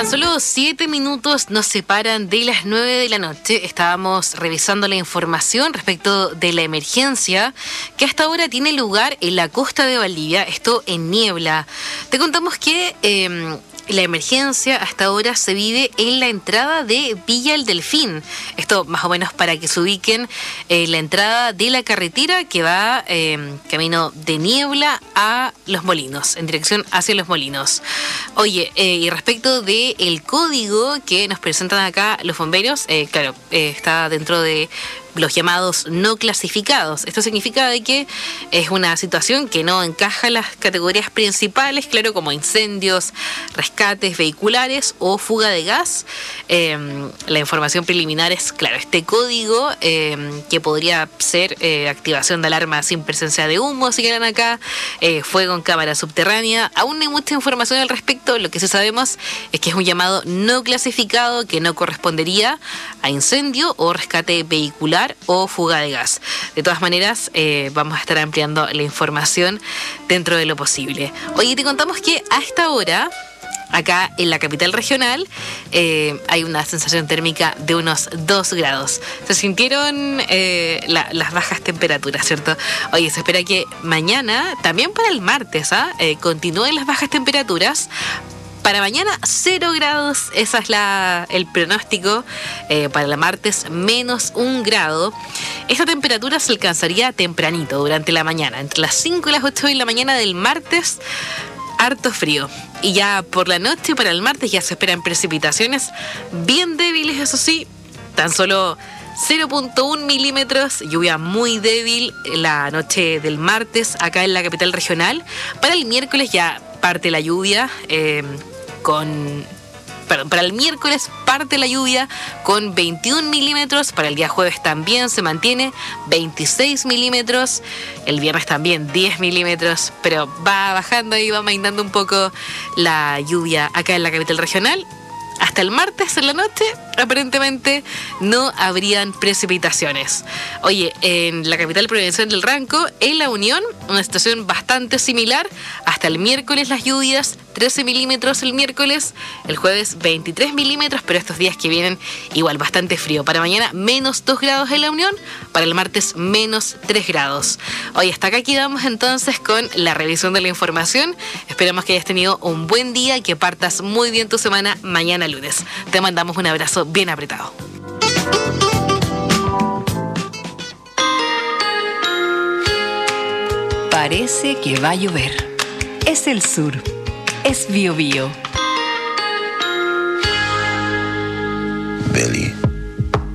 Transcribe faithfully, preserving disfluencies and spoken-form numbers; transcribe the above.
Tan solo siete minutos nos separan de las nueve de la noche. Estábamos revisando la información respecto de la emergencia que hasta ahora tiene lugar en la costa de Valdivia, esto en Niebla. Te contamos que eh, la emergencia hasta ahora se vive en la entrada de Villa El Delfín. Esto más o menos para que se ubiquen en la entrada de la carretera que va eh, camino de Niebla a Los Molinos, en dirección hacia Los Molinos. Oye, eh, y respecto del código que nos presentan acá los bomberos, eh, claro, eh, está dentro de los llamados no clasificados. Esto significa de que es una situación que no encaja en las categorías principales, claro, como incendios, rescates vehiculares o fuga de gas. Eh, la información preliminar es, claro, este código eh, que podría ser eh, activación de alarma sin presencia de humo, si quieren acá, eh, fuego en cámara subterránea. Aún no hay mucha información al respecto. Lo que sí sabemos es que es un llamado no clasificado que no correspondería a incendio o rescate vehicular o fuga de gas. De todas maneras, eh, vamos a estar ampliando la información dentro de lo posible. Oye, te contamos que a esta hora, acá en la capital regional, eh, hay una sensación térmica de unos dos grados. Se sintieron eh, la, las bajas temperaturas, ¿cierto? Oye, se espera que mañana, también para el martes, ¿ah? eh, continúen las bajas temperaturas. Para mañana, cero grados, ese es la, el pronóstico. Eh, para el martes, menos un grado. Esta temperatura se alcanzaría tempranito, durante la mañana. Entre las cinco y las ocho de la mañana del martes, harto frío. Y ya por la noche, para el martes, ya se esperan precipitaciones bien débiles, eso sí, tan solo cero punto uno milímetros, lluvia muy débil la noche del martes acá en la capital regional. Para el miércoles ya parte la lluvia, eh, con... Perdón, para el miércoles parte la lluvia con veintiún milímetros, para el día jueves también se mantiene veintiséis milímetros, el viernes también diez milímetros, pero va bajando y va mainando un poco la lluvia acá en la capital regional. Hasta el martes en la noche, aparentemente, no habrían precipitaciones. Oye, en la capital provincial del Ranco, en La Unión, una situación bastante similar. Hasta el miércoles las lluvias, trece milímetros el miércoles, el jueves veintitrés milímetros, pero estos días que vienen igual bastante frío. Para mañana, menos dos grados en La Unión, para el martes, menos tres grados. Oye, hasta acá quedamos entonces con la revisión de la información. Esperamos que hayas tenido un buen día y que partas muy bien tu semana mañana lunes. Te mandamos un abrazo bien apretado. Parece que va a llover. Es el sur. Es Bio Bio. Billy.